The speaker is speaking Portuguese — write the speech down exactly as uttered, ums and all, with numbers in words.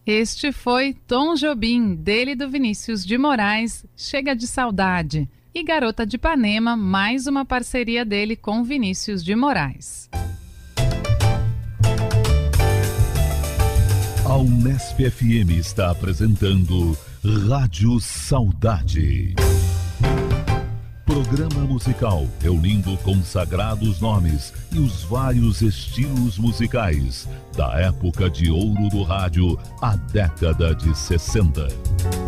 Este foi Tom Jobim, dele do Vinícius de Moraes, Chega de Saudade. E Garota de Ipanema, mais uma parceria dele com Vinícius de Moraes. A Unesp F M está apresentando Rádio Saudade. Programa musical reunindo consagrados nomes e os vários estilos musicais da época de ouro do rádio, a década de sessenta.